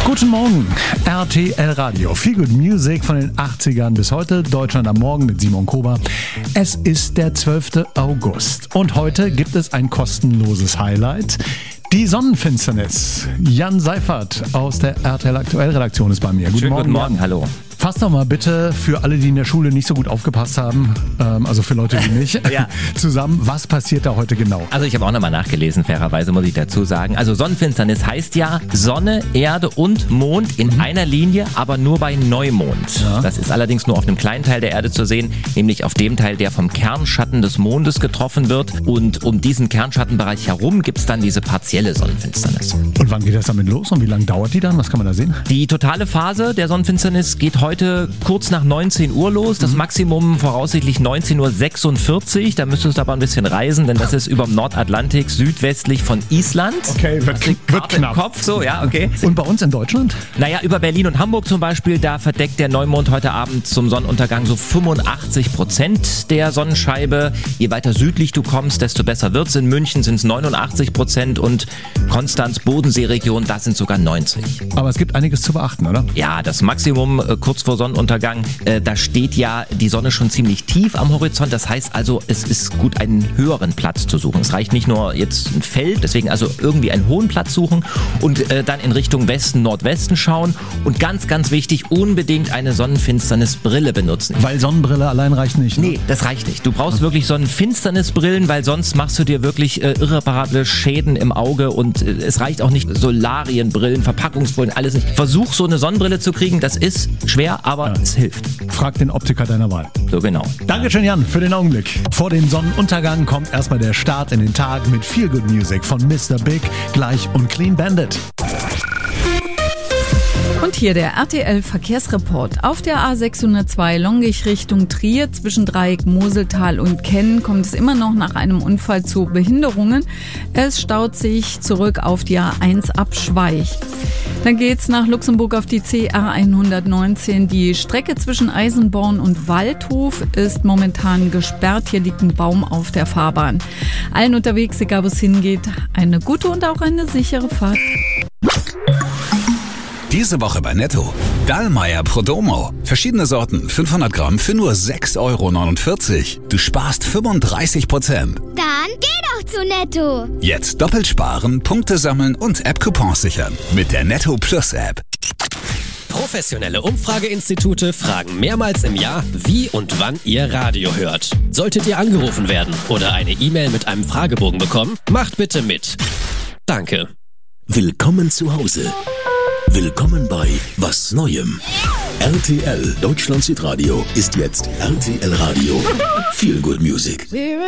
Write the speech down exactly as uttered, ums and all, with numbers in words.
Guten Morgen, R T L Radio. Feel Good Music von den achtzigern bis heute. Deutschland am Morgen mit Simon Kober. Es ist der zwölfte August und heute gibt es ein kostenloses Highlight. Die Sonnenfinsternis. Jan Seifert aus der R T L Aktuell Redaktion ist bei mir. Guten Schönen Morgen. Guten Morgen, Jan. hallo. Fass doch mal bitte für alle, die in der Schule nicht so gut aufgepasst haben, ähm, also für Leute wie mich, Ja. zusammen, was passiert da heute genau? Also ich habe auch nochmal nachgelesen, fairerweise muss ich dazu sagen. Also Sonnenfinsternis heißt ja Sonne, Erde und Mond in mhm. einer Linie, aber nur bei Neumond. Ja. Das ist allerdings nur auf einem kleinen Teil der Erde zu sehen, nämlich auf dem Teil, der vom Kernschatten des Mondes getroffen wird. Und um diesen Kernschattenbereich herum gibt es dann diese partielle Sonnenfinsternis. Und wann geht das damit los und wie lange dauert die dann? Was kann man da sehen? Die totale Phase der Sonnenfinsternis geht heute kurz nach neunzehn Uhr los. Das Maximum voraussichtlich neunzehn Uhr sechsundvierzig. Da müsstest du aber ein bisschen reisen, denn das ist über dem Nordatlantik südwestlich von Island. Okay, wird, wird knapp. Im Kopf, so, ja, okay. Und bei uns in Deutschland? Naja, über Berlin und Hamburg zum Beispiel, da verdeckt der Neumond heute Abend zum Sonnenuntergang so fünfundachtzig Prozent der Sonnenscheibe. Je weiter südlich du kommst, desto besser wird's. In München sind es neunundachtzig Prozent und Konstanz, Bodensee-Region, das sind sogar neunzig. Aber es gibt einiges zu beachten, oder? Ja, das Maximum äh, kurz vor Sonnenuntergang, äh, da steht ja die Sonne schon ziemlich tief am Horizont. Das heißt also, es ist gut, einen höheren Platz zu suchen. Es reicht nicht nur jetzt ein Feld, deswegen also irgendwie einen hohen Platz suchen und äh, dann in Richtung Westen, Nordwesten schauen. Und ganz, ganz wichtig, unbedingt eine Sonnenfinsternisbrille benutzen. Weil Sonnenbrille allein reicht nicht, ne? Nee, das reicht nicht. Du brauchst wirklich Sonnenfinsternisbrillen, weil sonst machst du dir wirklich äh, irreparable Schäden im Auge und äh, es reicht auch nicht Solarienbrillen, Verpackungsbrillen, alles nicht. Versuch so eine Sonnenbrille zu kriegen, das ist schwer, aber ja. es hilft. Frag den Optiker deiner Wahl. So genau. Dankeschön, Jan, für den Augenblick. Vor dem Sonnenuntergang kommt erstmal der Start in den Tag mit Feel Good Music von Mister Big, Gleich und Clean Bandit. Und hier der R T L-Verkehrsreport. Auf der A sechshundertzwei Longich Richtung Trier zwischen Dreieck Moseltal und Kenn kommt es immer noch nach einem Unfall zu Behinderungen. Es staut sich zurück auf die A eins ab Schweich. Dann geht's nach Luxemburg auf die C R hundertneunzehn. Die Strecke zwischen Eisenborn und Waldhof ist momentan gesperrt. Hier liegt ein Baum auf der Fahrbahn. Allen unterwegs, egal wo es hingeht, eine gute und auch eine sichere Fahrt. Diese Woche bei Netto. Dallmayr Prodomo. Verschiedene Sorten, fünfhundert Gramm für nur sechs Euro neunundvierzig. Du sparst fünfunddreißig Prozent. Dann geh doch zu Netto. Jetzt doppelt sparen, Punkte sammeln und App-Coupons sichern. Mit der Netto Plus App. Professionelle Umfrageinstitute fragen mehrmals im Jahr, wie und wann ihr Radio hört. Solltet ihr angerufen werden oder eine E-Mail mit einem Fragebogen bekommen, macht bitte mit. Danke. Willkommen zu Hause. Willkommen bei Was Neuem. R T L Deutschland Hitradio ist jetzt R T L Radio. Feel Good Music.